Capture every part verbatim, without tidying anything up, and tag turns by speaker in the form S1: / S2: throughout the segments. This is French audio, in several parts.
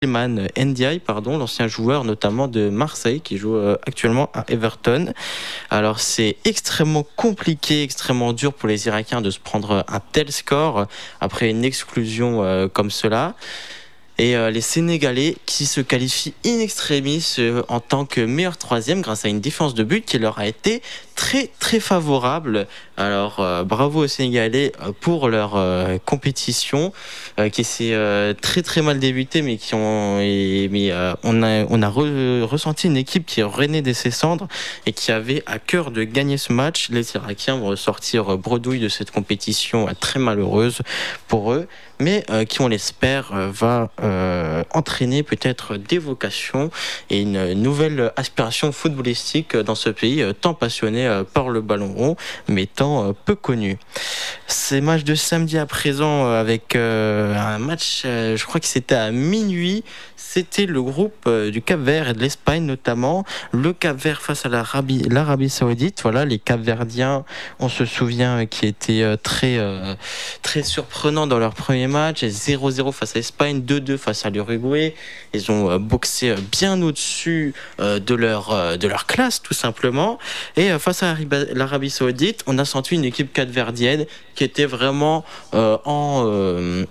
S1: Iliman Ndiaye, pardon, l'ancien joueur notamment de Marseille qui joue euh, actuellement à Everton. Alors c'est extrêmement compliqué, extrêmement dur pour les Irakiens de se prendre un tel score après une exclusion euh, comme cela. Et euh, les Sénégalais qui se qualifient in extremis euh, en tant que meilleur troisième grâce à une défense de but qui leur a été très très favorable. Alors euh, bravo aux Sénégalais pour leur euh, compétition euh, qui s'est euh, très très mal débutée, mais qui ont et, mais euh, on a on a re, ressenti une équipe qui renaît de ses cendres et qui avait à cœur de gagner ce match. Les Irakiens vont ressortir bredouille de cette compétition euh, très malheureuse pour eux, mais euh, qui on l'espère euh, va euh, entraîner peut-être des vocations et une nouvelle aspiration footballistique dans ce pays euh, tant passionné euh, par le ballon rond mais tant euh, peu connu. Ces matchs de samedi à présent euh, avec euh, un match, euh, je crois que c'était à minuit, c'était le groupe euh, du Cap-Vert et de l'Espagne notamment. Le Cap-Vert face à l'Arabie, l'Arabie Saoudite. Voilà, les Cap-Verdiens, on se souvient, euh, qui étaient euh, très, euh, très surprenants dans leur premier match. zéro zéro face à l'Espagne, deux deux face à l'Uruguay. Ils ont euh, boxé euh, bien au-dessus euh, de, leur, euh, de leur classe, tout simplement. Et euh, face à l'Arabie Saoudite, on a senti une équipe capverdienne qui était vraiment euh, en... Euh,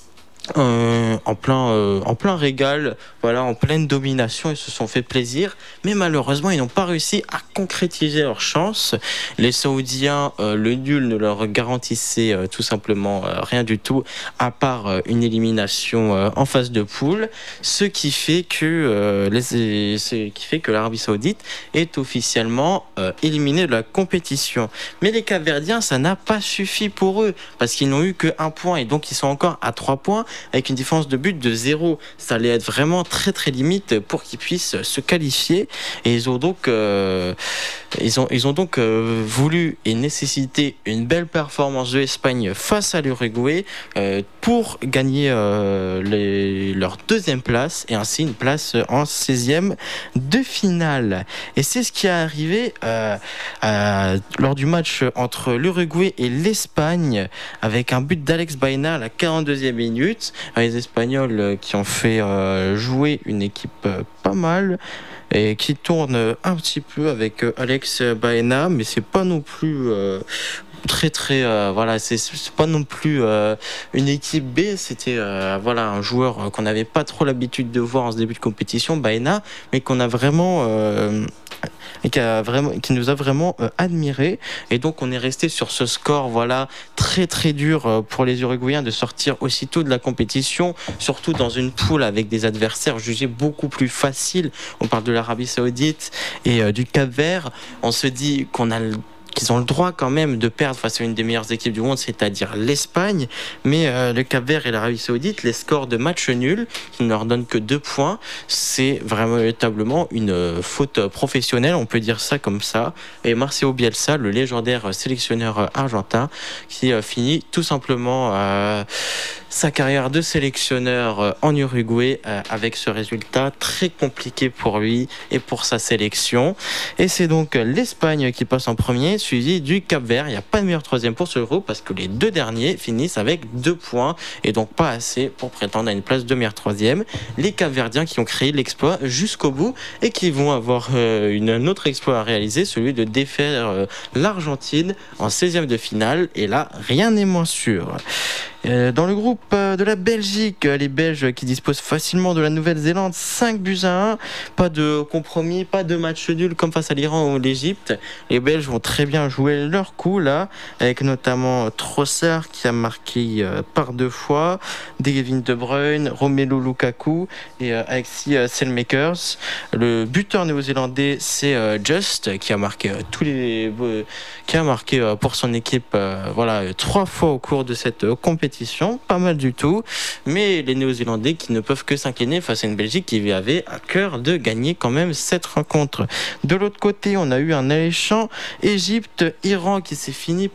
S1: Euh, en plein euh, en plein régal, voilà, en pleine domination. Ils se sont fait plaisir, mais malheureusement ils n'ont pas réussi à concrétiser leur chance. Les Saoudiens, euh, le nul ne leur garantissait euh, tout simplement euh, rien du tout, à part euh, une élimination euh, en phase de poule, ce qui fait que euh, les, ce qui fait que l'Arabie Saoudite est officiellement euh, éliminée de la compétition. Mais les Capverdiens, ça n'a pas suffi pour eux parce qu'ils n'ont eu que un point et donc ils sont encore à trois points. Avec une différence de but de zéro, ça allait être vraiment très très limite pour qu'ils puissent se qualifier. Et ils ont donc, euh, ils ont, ils ont donc euh, voulu et nécessité une belle performance de l'Espagne face à l'Uruguay euh, pour gagner euh, les, leur deuxième place et ainsi une place en seizième de finale. Et c'est ce qui est arrivé euh, euh, lors du match entre l'Uruguay et l'Espagne avec un but d'Alex Baena à la quarante-deuxième minute. Les Espagnols qui ont fait euh, jouer une équipe euh, pas mal et qui tourne un petit peu avec euh, Alex Baena, mais c'est pas non plus euh, très très euh, voilà, c'est, c'est pas non plus euh, une équipe B. C'était euh, voilà, un joueur qu'on n'avait pas trop l'habitude de voir en ce début de compétition, Baena, mais qu'on a vraiment euh, et qui, a vraiment, qui nous a vraiment euh, admiré. Et donc on est resté sur ce score, voilà, très très dur euh, pour les Uruguayens de sortir aussitôt de la compétition, surtout dans une poule avec des adversaires jugés beaucoup plus faciles. On parle de l'Arabie Saoudite et euh, du Cap-Vert. On se dit qu'on a le qu'ils ont le droit quand même de perdre face à une des meilleures équipes du monde, c'est-à-dire l'Espagne. Mais euh, le Cap-Vert et l'Arabie Saoudite, les scores de match nul, qui ne leur donnent que deux points, c'est vraiment véritablement une euh, faute professionnelle, on peut dire ça comme ça. Et Marcelo Bielsa, le légendaire sélectionneur argentin, qui euh, finit tout simplement euh, sa carrière de sélectionneur euh, en Uruguay euh, avec ce résultat très compliqué pour lui et pour sa sélection. Et c'est donc l'Espagne qui passe en premier, suivi du Cap-Vert. Il n'y a pas de meilleur troisième pour ce groupe parce que les deux derniers finissent avec deux points et donc pas assez pour prétendre à une place de meilleur troisième. Les Cap-Verdiens qui ont créé l'exploit jusqu'au bout et qui vont avoir euh, une, un autre exploit à réaliser, celui de défaire euh, l'Argentine en seizième de finale. Et là, rien n'est moins sûr. Euh, dans le groupe euh, de la Belgique, les Belges qui disposent facilement de la Nouvelle-Zélande, cinq buts à un, pas de compromis, pas de match nul comme face à l'Iran ou l'Égypte. Les Belges vont très bien jouer leur coup là, avec notamment Trossard qui a marqué euh, par deux fois, Kevin De Bruyne, Romelu Lukaku et euh, Alexis euh, Selmakers. Le buteur néo-zélandais c'est euh, Just qui a marqué euh, tous les euh, qui a marqué euh, pour son équipe euh, voilà trois fois au cours de cette euh, compétition. Pas mal du tout, mais les Néo-Zélandais qui ne peuvent que s'incliner face à une Belgique qui avait à cœur de gagner quand même cette rencontre. De l'autre côté, on a eu un alléchant Égypte-Iran qui s'est fini par un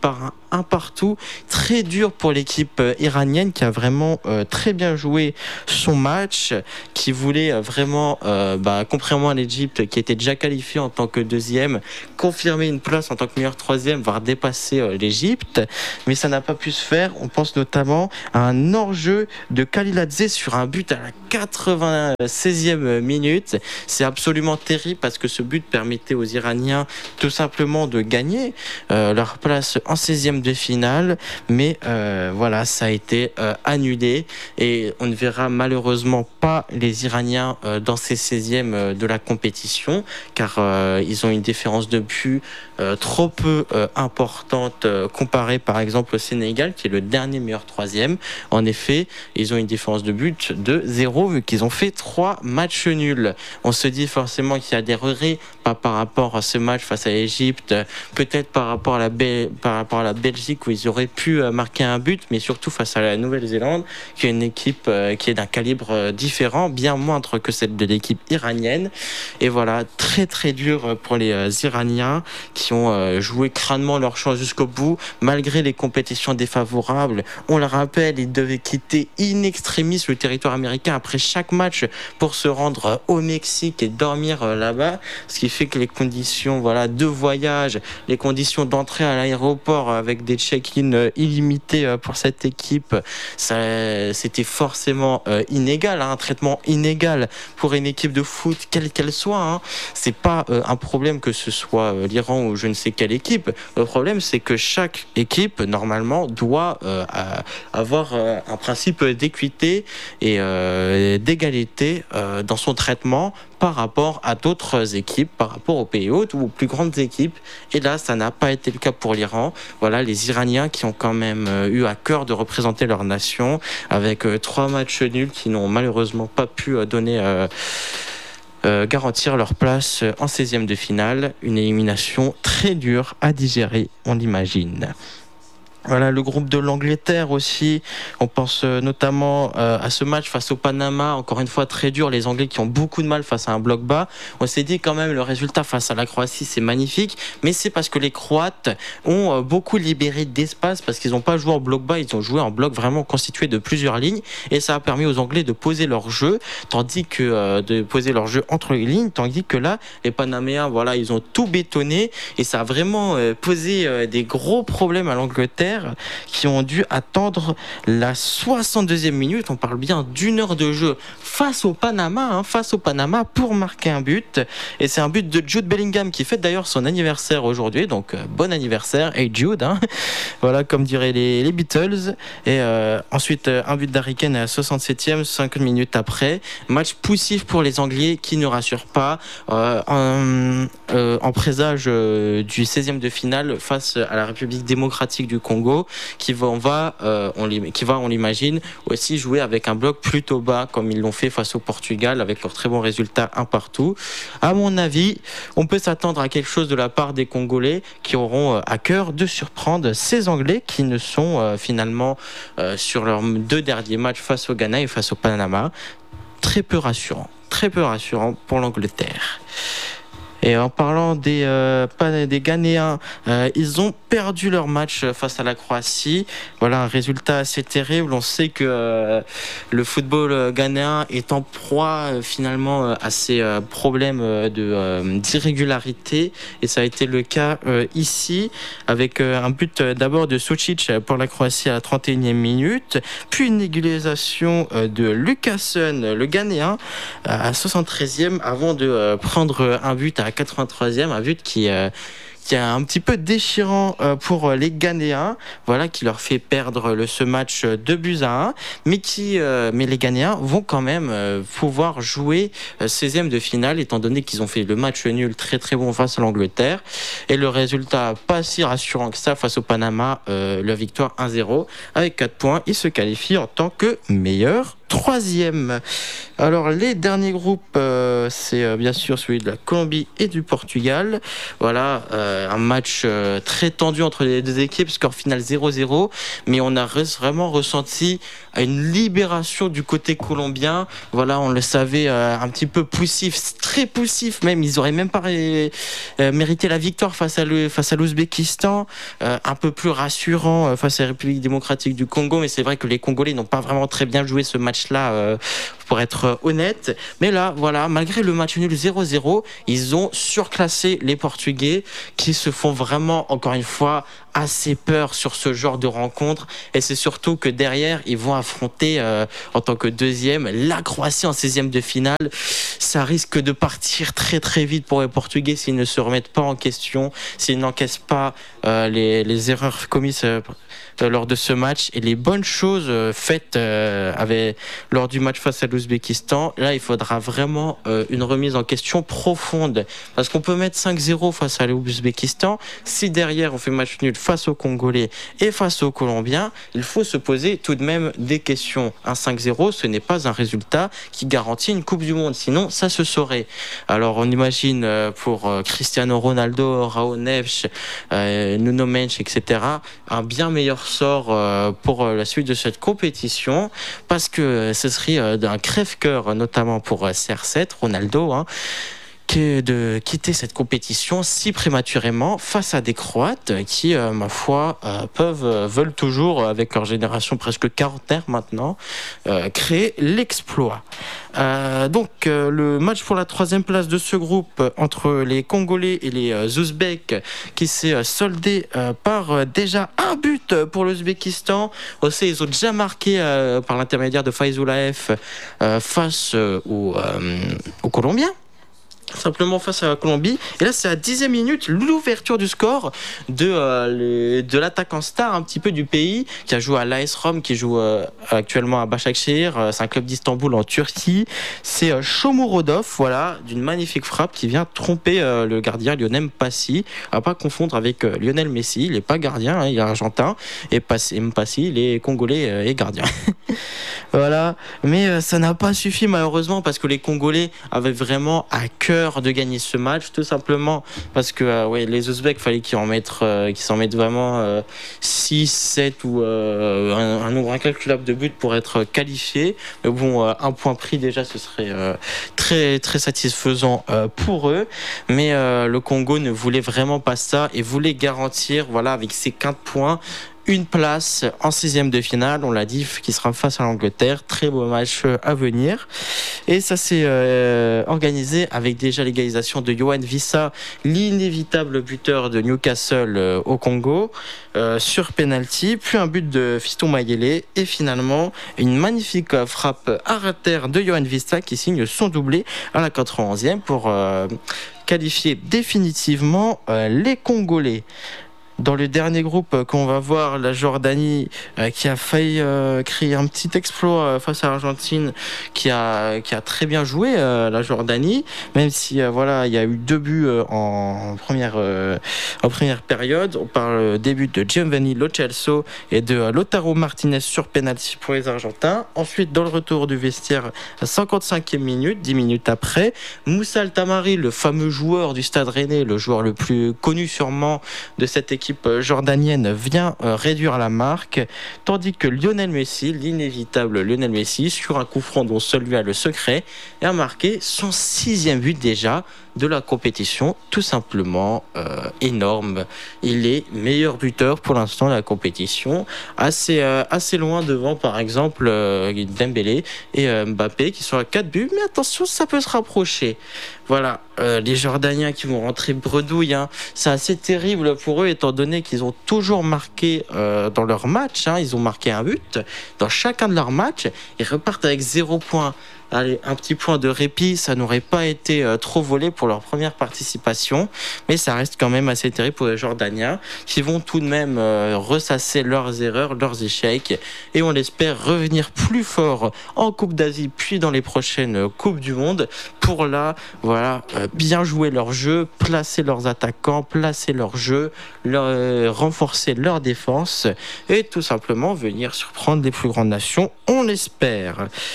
S1: un partout. Très dur pour l'équipe iranienne qui a vraiment euh, très bien joué son match, qui voulait vraiment, euh, bah, contrairement à l'Égypte qui était déjà qualifiée en tant que deuxième, confirmer une place en tant que meilleure troisième, voire dépasser euh, l'Égypte. Mais ça n'a pas pu se faire. On pense notamment à un hors-jeu de Khaliladze sur un but à la quatre-vingt-seizième minute. C'est absolument terrible parce que ce but permettait aux Iraniens tout simplement de gagner euh, leur place en seizième de finale. Mais euh, voilà, ça a été euh, annulé et on ne verra malheureusement pas les Iraniens euh, dans ces seizièmes euh, de la compétition car euh, ils ont une différence de but euh, trop peu euh, importante euh, comparée par exemple au Sénégal qui est le dernier meilleur troisième. En effet, ils ont une différence de but de zéro vu qu'ils ont fait trois matchs nuls. On se dit forcément qu'il y a des regrets, pas par rapport à ce match face à l'Égypte, peut-être par rapport à la, Bel- par rapport à la Belgique où ils auraient pu euh, marquer un but, mais surtout face à la Nouvelle-Zélande qui est une équipe euh, qui est d'un calibre euh, différent, bien moindre que celle de l'équipe iranienne. Et voilà, très très dur pour les euh, Iraniens qui ont euh, joué crânement leur chance jusqu'au bout, malgré les compétitions défavorables. On le rappelle, ils devaient quitter in extremis le territoire américain après chaque match pour se rendre au Mexique et dormir là-bas, ce qui fait que les conditions voilà, de voyage, les conditions d'entrée à l'aéroport avec des check-in illimités pour cette équipe, ça, c'était forcément inégal, hein, un traitement inégal pour une équipe de foot, quelle qu'elle soit. Hein. C'est pas un problème que ce soit l'Iran ou je ne sais quelle équipe. Le problème, c'est que chaque équipe, normalement, doit euh, avoir euh, un principe d'équité et euh, d'égalité euh, dans son traitement par rapport à d'autres équipes, par rapport aux pays hôtes ou aux plus grandes équipes. Et là, ça n'a pas été le cas pour l'Iran. Voilà, les Iraniens qui ont quand même euh, eu à cœur de représenter leur nation avec euh, trois matchs nuls qui n'ont malheureusement pas pu euh, donner... Euh, Euh, garantir leur place en seizième de finale. Une élimination très dure à digérer, on l'imagine. Voilà, le groupe de l'Angleterre aussi, on pense notamment euh, à ce match face au Panama, encore une fois très dur, les Anglais qui ont beaucoup de mal face à un bloc bas. On s'est dit quand même le résultat face à la Croatie c'est magnifique, mais c'est parce que les Croates ont euh, beaucoup libéré d'espace parce qu'ils n'ont pas joué en bloc bas, ils ont joué en bloc vraiment constitué de plusieurs lignes et ça a permis aux Anglais de poser leur jeu, tandis que euh, de poser leur jeu entre les lignes, tandis que là les Panaméens voilà ils ont tout bétonné et ça a vraiment euh, posé euh, des gros problèmes à l'Angleterre qui ont dû attendre la soixante-deuxième minute, on parle bien d'une heure de jeu face au Panama, hein, face au Panama pour marquer un but et c'est un but de Jude Bellingham qui fête d'ailleurs son anniversaire aujourd'hui, donc euh, bon anniversaire hey Jude, hein. Voilà comme diraient les, les Beatles et euh, ensuite euh, un but d'Harry Kane à la soixante-septième, cinq minutes après, match poussif pour les Anglais qui ne rassurent pas euh, en, euh, en présage euh, du seizième de finale face à la République démocratique du Congo qui va, on va, euh, on, qui va, on l'imagine, aussi jouer avec un bloc plutôt bas comme ils l'ont fait face au Portugal avec leurs très bons résultats un partout. À mon avis, on peut s'attendre à quelque chose de la part des Congolais qui auront à cœur de surprendre ces Anglais qui ne sont euh, finalement euh, sur leurs deux derniers matchs face au Ghana et face au Panama très peu rassurant, très peu rassurant pour l'Angleterre. Et en parlant des, euh, des Ghanéens, euh, ils ont perdu leur match face à la Croatie. Voilà un résultat assez terrible. On sait que euh, le football ghanéen est en proie euh, finalement à ces euh, problèmes de, euh, d'irrégularité. Et ça a été le cas euh, ici, avec euh, un but euh, d'abord de Sucic pour la Croatie à la trente et unième minute, puis une égalisation euh, de Lucassen, le Ghanéen, à soixante-treizième, avant de euh, prendre un but à quatre-vingt-troisième, un but qui, euh, qui est un petit peu déchirant euh, pour les Ghanéens, voilà, qui leur fait perdre le, ce match deux buts à un, mais, qui, euh, mais les Ghanéens vont quand même euh, pouvoir jouer euh, seizième de finale, étant donné qu'ils ont fait le match nul très très bon face à l'Angleterre, et le résultat pas si rassurant que ça face au Panama, euh, la victoire un zéro, avec quatre points, ils se qualifient en tant que meilleur troisième. Alors les derniers groupes, euh, c'est euh, bien sûr celui de la Colombie et du Portugal. Voilà, euh, un match euh, très tendu entre les deux équipes, score final zéro zéro, mais on a re- vraiment ressenti à une libération du côté colombien. Voilà, on le savait, euh, un petit peu poussif, très poussif même. Ils auraient même pas ré- euh, mérité la victoire face à le, face à l'Ouzbékistan. Euh, un peu plus rassurant euh, face à la République démocratique du Congo, mais c'est vrai que les Congolais n'ont pas vraiment très bien joué ce match-là, euh, pour être euh, honnête. Mais là, voilà, malgré le match nul zéro zéro, ils ont surclassé les Portugais qui se font vraiment, encore une fois, assez peur sur ce genre de rencontre. Et c'est surtout que derrière, ils vont affronter euh, en tant que deuxième la Croatie en seizième de finale. Ça risque de partir très très vite pour les Portugais s'ils ne se remettent pas en question, s'ils n'encaissent pas euh, les, les erreurs commises euh, lors de ce match et les bonnes choses euh, faites euh, avec, lors du match face à l'Ouzbékistan. Là, il faudra vraiment euh, une remise en question profonde, parce qu'on peut mettre cinq zéro face à l'Ouzbékistan. Si derrière on fait match nul face aux Congolais et face aux Colombiens, il faut se poser tout de même des questions. Un cinq zéro, ce n'est pas un résultat qui garantit une Coupe du Monde, sinon ça se saurait. Alors on imagine euh, pour euh, Cristiano Ronaldo, Raul Neves, euh, Nuno Mendes, et cetera, un bien meilleur sort euh, pour euh, la suite de cette compétition, parce que ce serait euh, d'un crève-cœur, notamment pour euh, C R sept, Ronaldo, hein, que de quitter cette compétition si prématurément face à des Croates qui, euh, ma foi, euh, peuvent, euh, veulent toujours, avec leur génération presque quarantaire maintenant, euh, créer l'exploit. Euh, donc, euh, le match pour la troisième place de ce groupe euh, entre les Congolais et les euh, Ouzbeks, qui s'est euh, soldé euh, par euh, déjà un but pour l'Ouzbékistan. Aussi, ils ont déjà marqué euh, par l'intermédiaire de Faizoulaev euh, face euh, aux, euh, aux Colombiens. Simplement face à la Colombie. Et là, c'est à dixième minute, l'ouverture du score de, euh, le, de l'attaquant star un petit peu du pays, qui a joué à l'A S Rome, qui joue euh, actuellement à Başakşehir. Euh, c'est un club d'Istanbul en Turquie. C'est euh, Shomurodov, voilà, d'une magnifique frappe qui vient tromper euh, le gardien Lionel Mpassi. À pas confondre avec euh, Lionel Messi. Il n'est pas gardien, hein, il est argentin. Et Mpassi, il est congolais euh, et gardien. Voilà. Mais euh, ça n'a pas suffi malheureusement, parce que les Congolais avaient vraiment à cœur de gagner ce match, tout simplement parce que euh, ouais, les Ouzbeks, fallait qu'ils en mettent, euh, qu'ils s'en mettent vraiment euh, six, sept ou euh, un, un nombre incalculable de buts pour être qualifiés. Mais bon, euh, un point pris déjà, ce serait euh, très très satisfaisant euh, pour eux. Mais euh, le Congo ne voulait vraiment pas ça et voulait garantir, voilà, avec ses quatre points, une place en sixième de finale, on l'a dit, qui sera face à l'Angleterre. Très beau match à venir. Et ça s'est euh, organisé avec déjà l'égalisation de Yoann Wissa, l'inévitable buteur de Newcastle euh, au Congo, euh, sur penalty, puis un but de Fiston Mayele, et finalement une magnifique frappe à terre de Yoann Wissa qui signe son doublé à la quatre-vingt-onzième pour euh, qualifier définitivement euh, les Congolais. Dans le dernier groupe qu'on va voir, la Jordanie euh, qui a failli euh, créer un petit exploit euh, face à l'Argentine, qui a qui a très bien joué euh, la Jordanie, même si euh, voilà, il y a eu deux buts euh, en première euh, en première période. On parle des buts de Giovanni Lo Celso et de euh, Lautaro Martinez sur penalty pour les Argentins. Ensuite, dans le retour du vestiaire, à cinquante-cinquième minute, dix minutes après, Moussa Altamari, le fameux joueur du Stade Rennais, le joueur le plus connu sûrement de cette équipe jordanienne, vient euh, réduire la marque, tandis que Lionel Messi, l'inévitable Lionel Messi, sur un coup franc dont seul lui a le secret, a marqué son sixième but déjà de la compétition, tout simplement euh, énorme. Il est meilleur buteur pour l'instant de la compétition, assez, euh, assez loin devant par exemple euh, Dembélé et euh, Mbappé qui sont à quatre buts, mais attention, ça peut se rapprocher. Voilà, euh, les Jordaniens qui vont rentrer bredouille, hein. C'est assez terrible pour eux étant donné qu'ils ont toujours marqué euh, dans leur match, hein. Ils ont marqué un but dans chacun de leurs matchs, ils repartent avec zéro point. Allez, un petit point de répit, ça n'aurait pas été euh, trop volé pour leur première participation, mais ça reste quand même assez terrible pour les Jordaniens qui vont tout de même euh, ressasser leurs erreurs, leurs échecs, et on l'espère revenir plus fort en Coupe d'Asie puis dans les prochaines Coupes du Monde pour là, voilà, euh, bien jouer leur jeu, placer leurs attaquants, placer leur jeu, leur, euh, renforcer leur défense et tout simplement venir surprendre les plus grandes nations, on l'espère.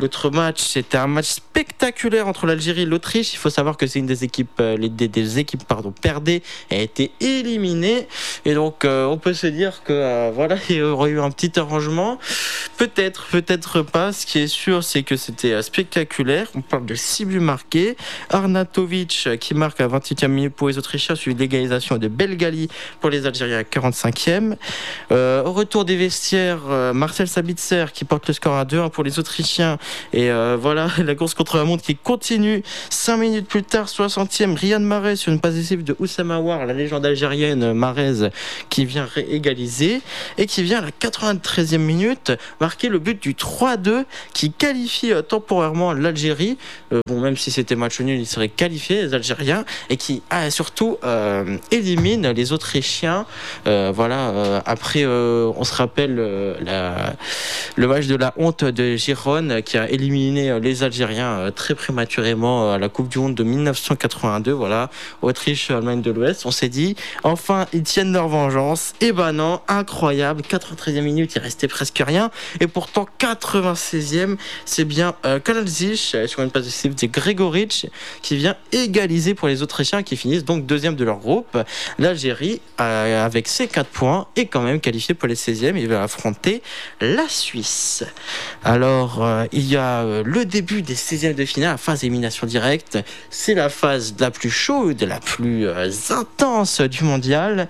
S1: L'autre match, c'était un match spectaculaire entre l'Algérie et l'Autriche. Il faut savoir que c'est une des équipes, euh, les, des, des équipes pardon, perdées et a été éliminée. Et donc, euh, on peut se dire que euh, voilà, il y aurait eu un petit arrangement. Peut-être, peut-être pas. Ce qui est sûr, c'est que c'était euh, spectaculaire. On parle de six buts marqués. Arnautovic euh, qui marque à vingt-huitième minute pour les Autrichiens, suivi de l'égalisation de Belgali pour les Algériens à quarante-cinquième. Euh, au retour des vestiaires, euh, Marcel Sabitzer qui porte le score à deux un pour les Autrichiens. Et euh, voilà, la course contre la montre qui continue. Cinq minutes plus tard, soixantième, Riyad Mahrez sur une passe décisive de Oussam Aouar, la légende algérienne Mahrez, qui vient réégaliser et qui vient à la quatre-vingt-treizième minute marquer le but du trois à deux qui qualifie euh, temporairement l'Algérie. Euh, bon, même si c'était match nul, ils seraient qualifiés, les Algériens, et qui ah, surtout euh, élimine les Autrichiens. Euh, voilà, euh, après, euh, on se rappelle euh, la, le match de la honte de Giron qui a éliminé les Algériens euh, très prématurément à la Coupe du Monde de dix-neuf cent quatre-vingt-deux. Voilà, Autriche, Allemagne de l'Ouest. On s'est dit, enfin, ils tiennent leur vengeance. Et ben non, incroyable. quatre-vingt-treizième minute, il restait presque rien. Et pourtant, quatre-vingt-seizième, c'est bien euh, Kalajdzic sur une passe décisive de Gregoric qui vient égaliser pour les Autrichiens qui finissent donc deuxième de leur groupe. L'Algérie, euh, avec ses quatre points, est quand même qualifiée pour les seizièmes. Il va affronter la Suisse. Alors, euh, il y a euh, le début des seizièmes de finale, la phase d'élimination directe. C'est la phase la plus chaude, la plus euh, intense du mondial.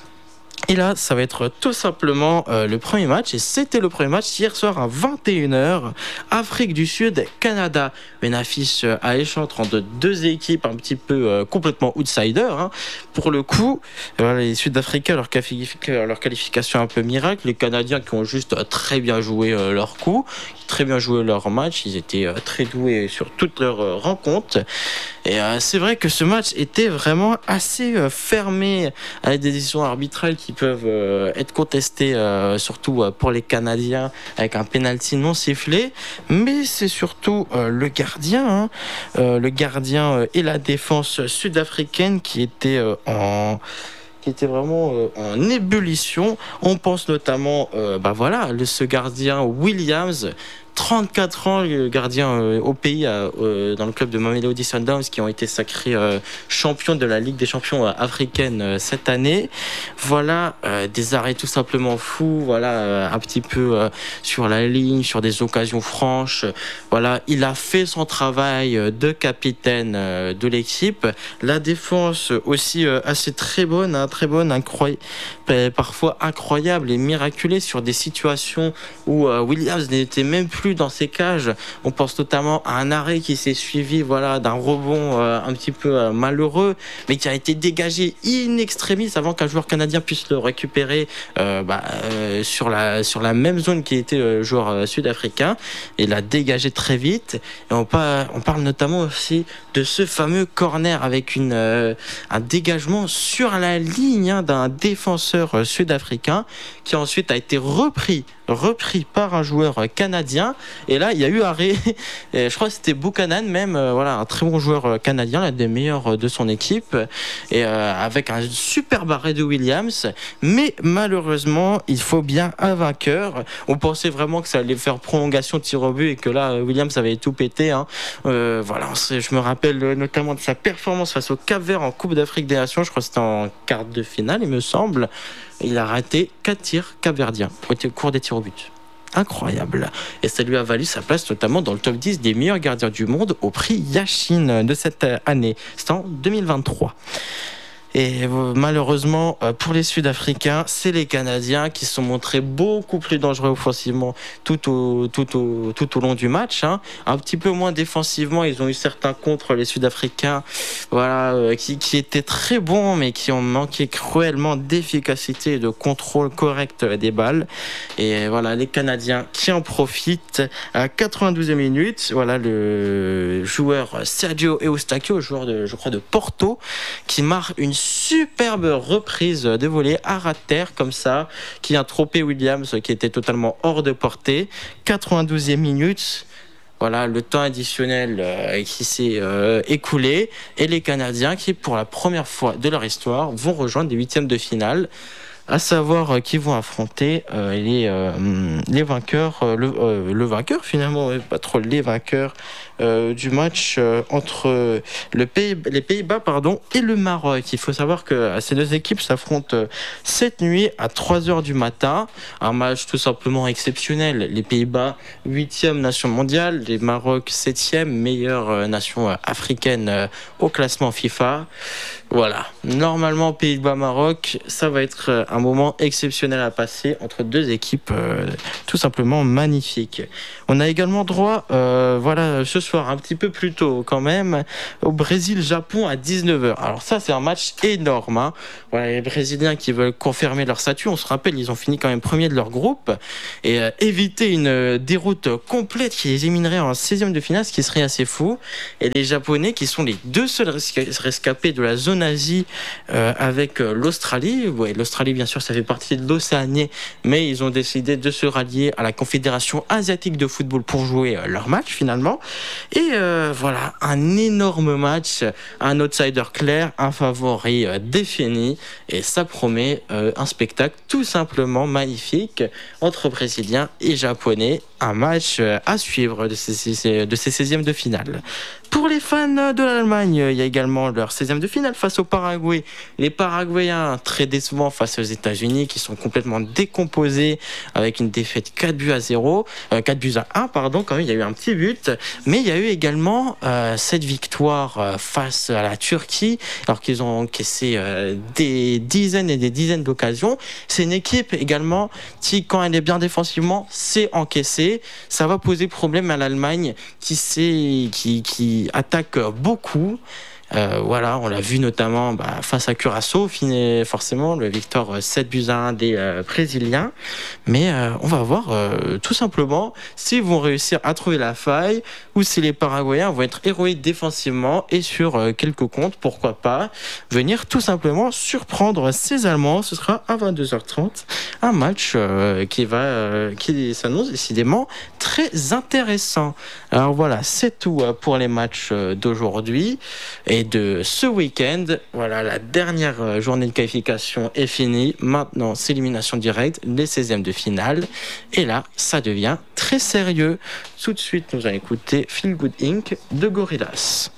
S1: Et là, ça va être tout simplement euh, le premier match. Et c'était le premier match hier soir à vingt et une heures. Afrique du Sud, Canada. Une affiche euh, alléchante entre deux équipes un petit peu euh, complètement outsider. Hein. Pour le coup, euh, les Sud-Africains, leur, qualific- leur qualification un peu miracle. Les Canadiens qui ont juste euh, très bien joué euh, leur coup, très bien joué leur match. Ils étaient euh, très doués sur toutes leurs euh, rencontres. Et euh, c'est vrai que ce match était vraiment assez euh, fermé avec des décisions arbitrales qui peuvent euh, être contestées, euh, surtout euh, pour les Canadiens, avec un penalty non sifflé. Mais c'est surtout euh, le gardien, hein, euh, le gardien euh, et la défense sud-africaine qui étaient euh, en qui était vraiment euh, en ébullition. On pense notamment, euh, bah voilà, le, ce gardien Williams, trente-quatre ans, le gardien euh, au pays, euh, dans le club de Mamelodi Sundowns, qui ont été sacrés euh, champions de la Ligue des champions euh, africaine euh, cette année. Voilà, euh, des arrêts tout simplement fous, voilà, euh, un petit peu euh, sur la ligne, sur des occasions franches. Voilà, il a fait son travail euh, de capitaine euh, de l'équipe. La défense aussi euh, assez très bonne, hein, très bonne, incroyable, parfois incroyable et miraculée sur des situations où euh, Williams n'était même plus dans ses cages. On pense notamment à un arrêt qui s'est suivi, voilà, d'un rebond euh, un petit peu euh, malheureux, mais qui a été dégagé in extremis avant qu'un joueur canadien puisse le récupérer euh, bah, euh, sur la sur la même zone qui était le joueur euh, sud-africain, et l'a dégagé très vite. Et on parle, on parle notamment aussi de ce fameux corner avec une euh, un dégagement sur la ligne, hein, d'un défenseur euh, sud-africain qui ensuite a été repris repris par un joueur canadien. Et là, il y a eu arrêt. Et je crois que c'était Buchanan même, euh, voilà, un très bon joueur canadien, l'un des meilleurs de son équipe, et euh, avec un super arrêt de Williams. Mais malheureusement, il faut bien un vainqueur. On pensait vraiment que ça allait faire prolongation de tir au but et que là, Williams avait tout pété. Hein. Euh, voilà, je me rappelle notamment de sa performance face au Cap-Vert en Coupe d'Afrique des Nations. Je crois que c'était en quart de finale, il me semble. Il a raté quatre tirs capverdiens au cours des tirs au but. Incroyable. Et ça lui a valu sa place notamment dans le top dix des meilleurs gardiens du monde au prix Yashin de cette année. C'était en deux mille vingt-trois. Et malheureusement, pour les Sud-Africains, c'est les Canadiens qui se sont montrés beaucoup plus dangereux offensivement tout au, tout au, tout au long du match. Hein. Un petit peu moins défensivement, ils ont eu certains contre les Sud-Africains, voilà, euh, qui, qui étaient très bons, mais qui ont manqué cruellement d'efficacité et de contrôle correct des balles. Et voilà, les Canadiens qui en profitent à quatre-vingt-douzième minute. Voilà, le joueur Sergio Eustáquio, joueur de, je crois, de Porto, qui marque une superbe reprise de volée à ras de terre comme ça, qui a trompé Williams qui était totalement hors de portée. quatre-vingt-douzième minute, voilà le temps additionnel euh, qui s'est euh, écoulé, et les Canadiens qui, pour la première fois de leur histoire, vont rejoindre les huitièmes de finale. à savoir euh, qui vont affronter euh, les, euh, les vainqueurs, euh, le, euh, le vainqueur finalement, ouais, pas trop les vainqueurs euh, du match euh, entre le Pays, les Pays-Bas pardon, et le Maroc. Il faut savoir que ces deux équipes s'affrontent euh, cette nuit à trois heures du matin. Un match tout simplement exceptionnel. Les Pays-Bas, huitième nation mondiale, les Maroc, septième, meilleure euh, nation euh, africaine euh, au classement FIFA. Voilà, normalement Pays-Bas-Maroc, ça va être un moment exceptionnel à passer entre deux équipes euh, tout simplement magnifiques. On a également droit, euh, voilà, ce soir un petit peu plus tôt quand même, au Brésil-Japon à dix-neuf heures. Alors ça c'est un match énorme, hein. Voilà, les Brésiliens qui veulent confirmer leur statut, on se rappelle, ils ont fini quand même premier de leur groupe et euh, éviter une déroute complète qui les éliminerait en seizième de finale, ce qui serait assez fou. Et les Japonais qui sont les deux seuls rescapés de la zone Asie euh, avec euh, l'Australie. Ouais, l'Australie, bien sûr, ça fait partie de l'Océanie, mais ils ont décidé de se rallier à la Confédération asiatique de football pour jouer euh, leur match finalement. Et euh, voilà, un énorme match, un outsider clair, un favori euh, défini, et ça promet euh, un spectacle tout simplement magnifique entre Brésiliens et Japonais. Un match euh, à suivre de ces, de ces seizièmes de finale. Pour les fans de l'Allemagne, il y a également leur seizième de finale face au Paraguay. Les Paraguayens, très décevants face aux États-Unis, qui sont complètement décomposés avec une défaite quatre buts à zéro, euh, quatre buts à un, pardon, quand même, il y a eu un petit but. Mais il y a eu également euh, cette victoire euh, face à la Turquie, alors qu'ils ont encaissé euh, des dizaines et des dizaines d'occasions. C'est une équipe également qui, quand elle est bien défensivement, sait encaisser. Ça va poser problème à l'Allemagne qui sait, qui, qui attaque beaucoup. Euh, voilà, on l'a vu notamment bah, face à Curaçao, forcément, le victoire sept buts à un des euh, Brésiliens. Mais euh, on va voir euh, tout simplement s'ils vont réussir à trouver la faille ou si les Paraguayens vont être héroïques défensivement et sur euh, quelques comptes, pourquoi pas, venir tout simplement surprendre ces Allemands. Ce sera à vingt-deux heures trente, un match euh, qui, va, euh, qui s'annonce décidément très intéressant. Alors voilà, c'est tout pour les matchs d'aujourd'hui et de ce week-end. Voilà, la dernière journée de qualification est finie. Maintenant, c'est élimination directe, les seizièmes de finale. Et là, ça devient très sérieux. Tout de suite, nous allons écouter Feel Good incorporated de Gorillaz.